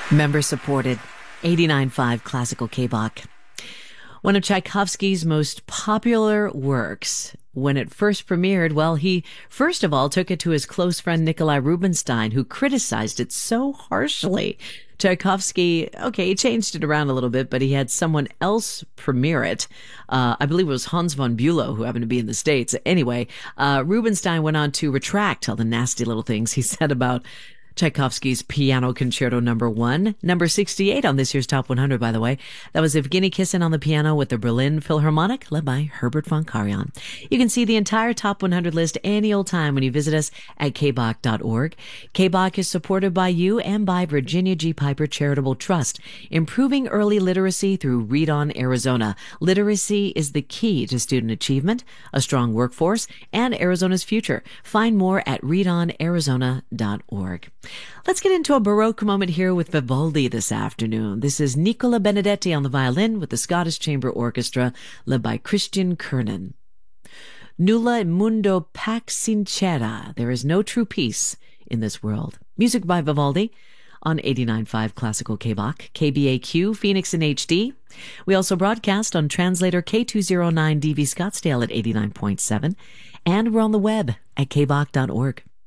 Member supported, 89.5 Classical K-Bach. One of Tchaikovsky's most popular works. When it first premiered, well, he first of all took it to his close friend Nikolai Rubinstein, who criticized it so harshly. Tchaikovsky, he changed it around a little bit, but he had someone else premiere it. I believe it was Hans von Bülow, who happened to be in the States. Anyway, Rubinstein went on to retract all the nasty little things he said about Tchaikovsky's Piano Concerto Number 1, number 68 on this year's Top 100, by the way. That was Evgeny Kissin on the piano with the Berlin Philharmonic, led by Herbert von Karajan. You can see the entire Top 100 list any old time when you visit us at kbach.org. KBach is supported by you and by Virginia G. Piper Charitable Trust, improving early literacy through Read On Arizona. Literacy is the key to student achievement, a strong workforce, and Arizona's future. Find more at readonarizona.org. Let's get into a Baroque moment here with Vivaldi this afternoon. This is Nicola Benedetti on the violin with the Scottish Chamber Orchestra, led by Christian Kernan. Nulla mundo pax sincera. There is no true peace in this world. Music by Vivaldi on 89.5 Classical K-Bach, KBAQ, Phoenix in HD. We also broadcast on translator K209DV Scottsdale at 89.7, and we're on the web at kbach.org.